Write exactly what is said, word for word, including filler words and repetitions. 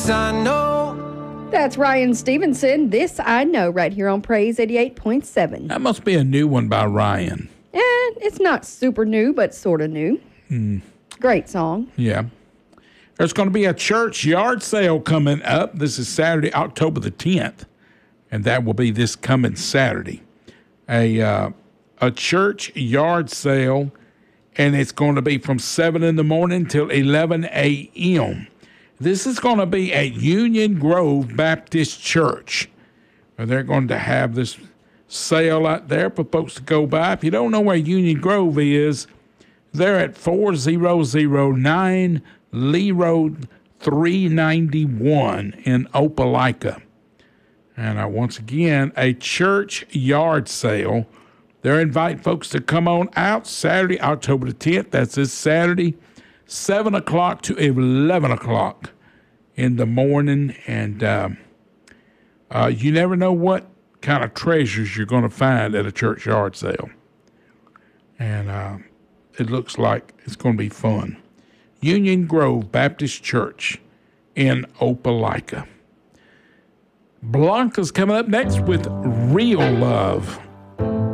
This I know. That's Ryan Stevenson. This I Know, right here on Praise eighty-eight point seven. That must be a new one by Ryan. And it's not super new, but sort of new. Mm. Great song. Yeah. There's going to be a church yard sale coming up. This is Saturday, October the tenth, and that will be this coming Saturday. A uh, a church yard sale, and it's going to be from seven in the morning till eleven a.m. This is going to be at Union Grove Baptist Church. They're going to have this sale out there for folks to go by. If you don't know where Union Grove is, they're at four thousand nine Lee Road three ninety-one in Opelika. And uh, once again, a church yard sale. They're inviting folks to come on out Saturday, October the tenth. That's this Saturday, seven o'clock to eleven o'clock in the morning. And um, uh, you never know what kind of treasures you're going to find at a church yard sale. And uh, it looks like it's going to be fun. Union Grove Baptist Church in Opelika. Blanca's coming up next with Real Love.